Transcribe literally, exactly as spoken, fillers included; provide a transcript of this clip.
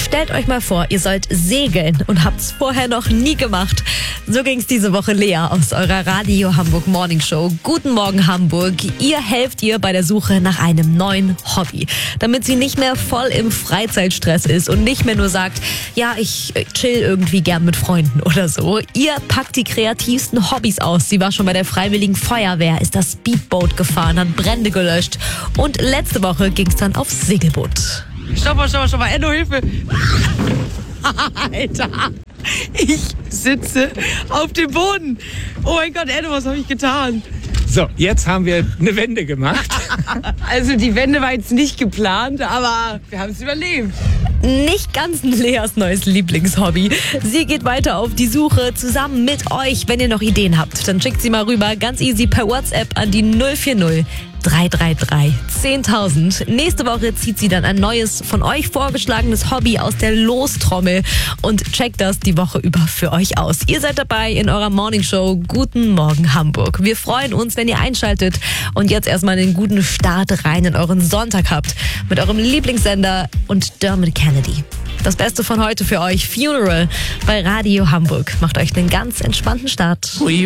Stellt euch mal vor, ihr sollt segeln und habt es vorher noch nie gemacht. So ging es diese Woche Lea aus eurer Radio Hamburg Morning Show. Guten Morgen Hamburg. Ihr helft ihr bei der Suche nach einem neuen Hobby, damit sie nicht mehr voll im Freizeitstress ist und nicht mehr nur sagt, ja, ich chill irgendwie gern mit Freunden oder so. Ihr packt die kreativsten Hobbys aus. Sie war schon bei der Freiwilligen Feuerwehr, ist das Speedboat gefahren, hat Brände gelöscht und letzte Woche ging es dann aufs Segelboot. Stopp mal, stopp mal, stopp mal. Enno, Hilfe. Alter, ich sitze auf dem Boden. Oh mein Gott, Enno, was habe ich getan? So, jetzt haben wir eine Wende gemacht. Also die Wende war jetzt nicht geplant, aber wir haben es überlebt. Nicht ganz Leas neues Lieblingshobby. Sie geht weiter auf die Suche zusammen mit euch. Wenn ihr noch Ideen habt, dann schickt sie mal rüber. Ganz easy per WhatsApp an die null vier null drei drei drei zehntausend. Nächste Woche zieht sie dann ein neues, von euch vorgeschlagenes Hobby aus der Lostrommel und checkt das die Woche über für euch aus. Ihr seid dabei in eurer Morning Show. Guten Morgen Hamburg. Wir freuen uns, wenn ihr einschaltet und jetzt erstmal einen guten Start rein in euren Sonntag habt mit eurem Lieblingssender und Dermot Kennedy. Das Beste von heute für euch, Funeral bei Radio Hamburg. Macht euch einen ganz entspannten Start.